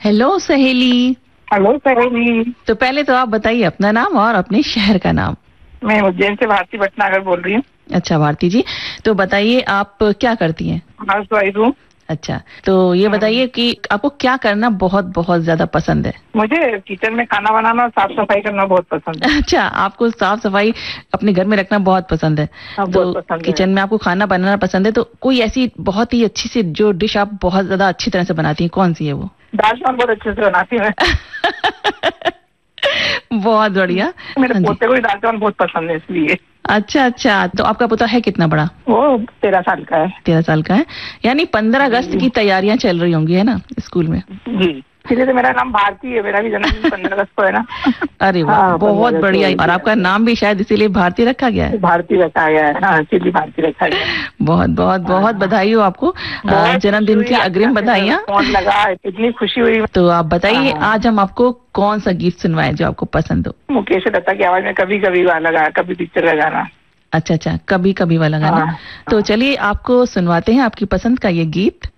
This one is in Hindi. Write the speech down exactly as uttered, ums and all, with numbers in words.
हेलो सहेली। हेलो सहेली। तो पहले तो आप बताइए अपना नाम और अपने शहर का नाम। मैं उज्जैन से भारती भटनागर बोल रही हूँ। अच्छा भारती जी, तो बताइए आप क्या करती हैं? हाउस वाइफ हूँ। अच्छा, तो ये बताइए कि आपको क्या करना बहुत बहुत ज्यादा पसंद है? मुझे किचन में खाना बनाना और साफ सफाई करना बहुत पसंद है। अच्छा, आपको साफ सफाई अपने घर में रखना बहुत पसंद है। हाँ, तो बहुत पसंद है। किचन में आपको खाना बनाना पसंद है, तो कोई ऐसी बहुत ही अच्छी सी जो डिश आप बहुत ज्यादा अच्छी तरह से बनाती हैं, कौन सी है वो? दाल चावल बहुत अच्छे से बनाती हूँ मैं। बहुत बढ़िया। मेरे हाँ जी। पोते को भी दाल चावल बहुत पसंद है इसलिए। अच्छा अच्छा, तो आपका पोता है कितना बड़ा? वो तेरह साल का है। तेरह साल का है, यानी पंद्रह अगस्त की तैयारियां चल रही होंगी, है ना, स्कूल में? जी, इसलिए तो मेरा नाम भारती है। मेरा भी जन्मदिन पंद्रह अगस्त को है ना। अरे वाह, हाँ, बहुत पंद्रह बढ़िया। अगस्त और को आपका नाम भी शायद इसीलिए भारती रखा गया है। भारती रखा गया है। हाँ, इसीलिए भारती रखा गया है। बहुत बहुत बहुत बधाई हो आपको, बहुत जन्मदिन की अग्रिम बधाइयाँ। फोन लगा, इतनी खुशी हुई। तो आप बताइए हाँ। आज हम आपको कौन सा गीत सुनवाएं जो आपको पसंद हो? मुकेश दत्ता की आवाज में कभी कभी गाना लगा, कभी पिक्चर का गाना। अच्छा अच्छा, कभी कभी वाला गाना। हाँ। तो चलिए आपको सुनवाते हैं आपकी पसंद का ये गीत।